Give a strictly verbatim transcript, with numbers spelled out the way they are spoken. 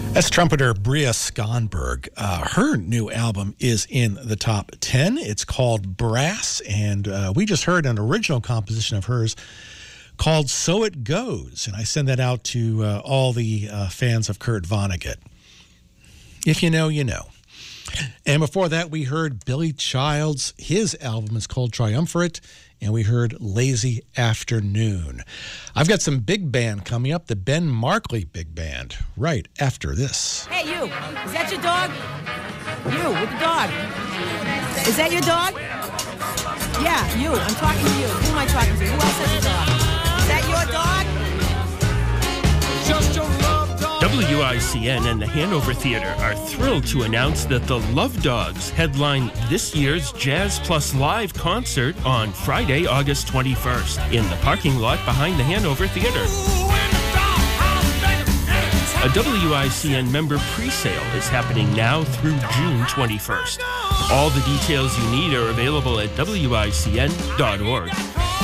That's trumpeter Bria Skonberg. Uh, her new album is in the top ten. It's called Brass, and uh, we just heard an original composition of hers called So It Goes, and I send that out to uh, all the uh, fans of Kurt Vonnegut. If you know, you know. And before that, we heard Billy Childs. His album is called Triumvirate, and we heard Lazy Afternoon. I've got some big band coming up, the Ben Markley Big Band, right after this. Hey, you. Is that your dog? You, with the dog. Is that your dog? Yeah, you. I'm talking to you. Who am I talking to? Who else has a dog? Is that your dog? Just your love dog. W I C N and the Hanover Theatre are thrilled to announce that the Love Dogs headline this year's Jazz Plus Live concert on Friday, August twenty-first in the parking lot behind the Hanover Theatre. A W I C N member pre-sale is happening now through June twenty-first. All the details you need are available at W I C N dot org.